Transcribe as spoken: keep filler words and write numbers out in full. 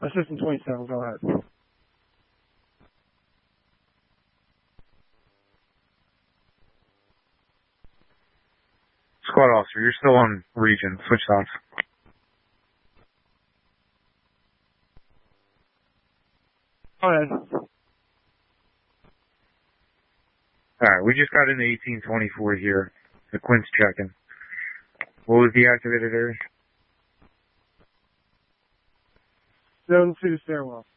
Assistant twenty-seven, go ahead. Squad officer, you're still on region. Switch off. Go ahead. Alright, we just got into eighteen twenty-four here. The Quint's checking. What was the activated area? Zone two stairwell.